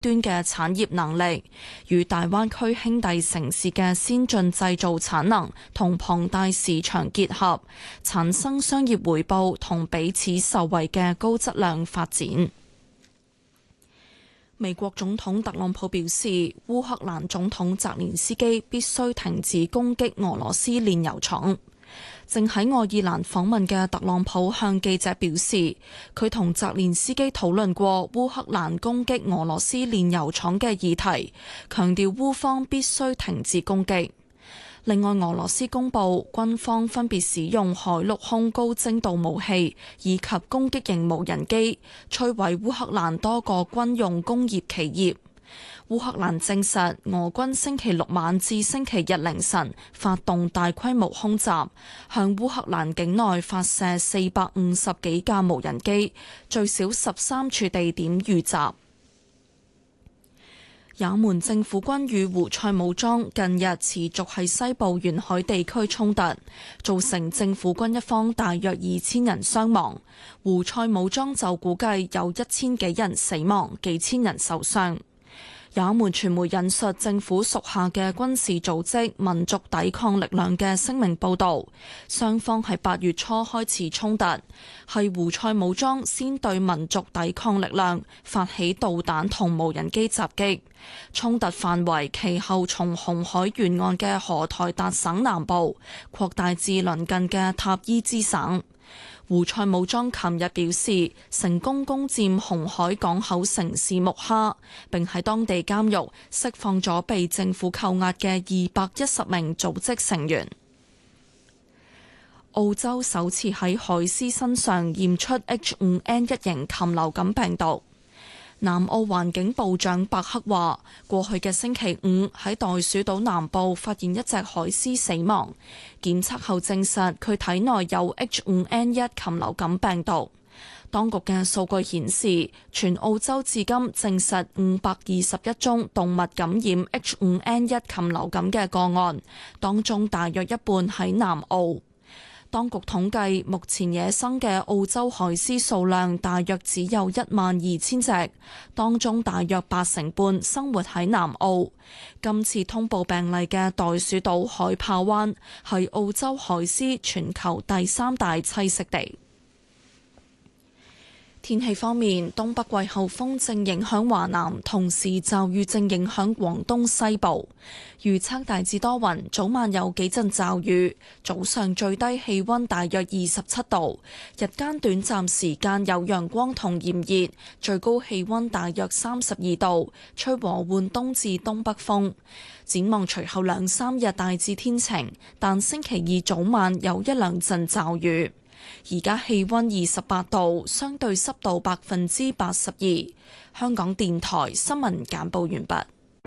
端嘅產業能力，與大灣區兄弟城市嘅先進製造產能同龐大市場結合，產生商業回報同彼此受惠嘅高質量發展。美國總統特朗普表示，烏克蘭總統澤連斯基必須停止攻擊俄羅斯煉油廠。正喺愛爾蘭訪問嘅特朗普向記者表示，佢同澤連斯基討論過烏克蘭攻擊俄羅斯煉油廠嘅議題，強調烏方必須停止攻擊。另外，俄羅斯公布軍方分別使用海陸空高精度武器以及攻擊型無人機，摧毀烏克蘭多個軍用工業企業。烏克蘭證實，俄軍星期六晚至星期日凌晨發動大規模空襲，向烏克蘭境內發射450幾架無人機，最少13處地點遇襲。也門政府軍與胡塞武裝近日持續喺西部沿海地區衝突，造成政府軍一方大約2000人傷亡，胡塞武裝就估計有1000幾人死亡，幾千人受傷。也門傳媒引述政府屬下嘅軍事組織民族抵抗力量嘅聲明報導，雙方喺8月初開始衝突，係胡塞武裝先對民族抵抗力量發起導彈同無人機襲擊，衝突範圍其後從紅海沿岸嘅荷台達省南部擴大至鄰近嘅塔伊茲省。胡塞武裝琴日表示，成功攻佔紅海港口城市木哈，並喺當地監獄釋放咗被政府扣押嘅210名組織成員。澳洲首次喺海獅身上驗出 H5N1 型禽流感病毒。南澳環境部長伯克話，過去嘅星期五喺袋鼠島南部發現一隻海獅死亡，檢測後證實佢體內有 H5N1 禽流感病毒。當局嘅數據顯示，全澳洲至今證實521宗動物感染 H5N1 禽流感嘅個案，當中大約一半喺南澳。當局統計，目前野生嘅澳洲海獅數量大約只有12000隻，當中大約85%生活喺南澳。今次通報病例嘅袋鼠島海豹灣係澳洲海獅全球第3大棲息地。天氣方面，東北季候風正影響華南，同時驟雨正影響廣東西部。預測大致多雲，早晚有幾陣驟雨，早上最低氣溫大約27度，日間短暫時間有陽光同炎熱，最高氣溫大約32度，吹和緩東至東北風。展望隨後2-3日大致天晴，但星期二早晚有1-2陣驟雨。而家氣溫28度，相對濕度82%。香港電台新聞簡報完畢。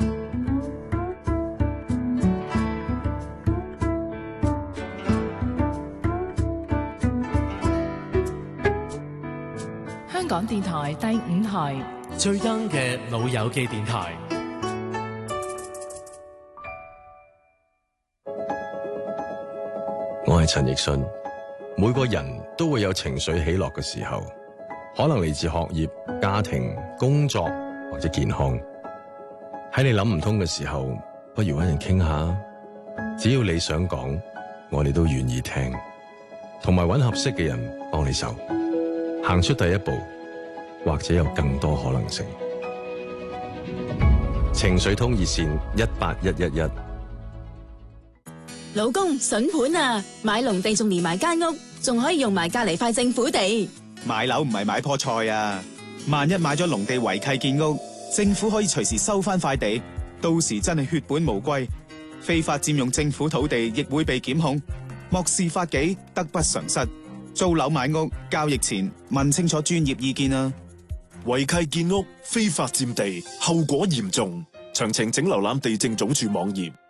香港電台第5台最 young 嘅老友記電台。 我係陳奕迅。每個人都會有情緒起落嘅時候，可能嚟自學業、家庭、工作或者健康。喺你諗唔通嘅時候，不如搵人傾下。只要你想講，我哋都願意聽，同埋搵合適嘅人幫你手，行出第一步，或者有更多可能性。情緒通熱線18111。 老公，筍盤啊！買農地仲連埋間屋，仲可以用埋隔籬塊政府地。 買樓唔係買棵菜啊！萬一買咗農地違契建屋，政府可以隨時收翻塊地，到時真係血本無歸。非法佔用政府土地亦會被檢控，漠視法紀，得不償失。租樓買屋交易前問清楚專業意見啊！ 違契建屋、非法佔地，後果嚴重。詳情請瀏覽地政總署網頁。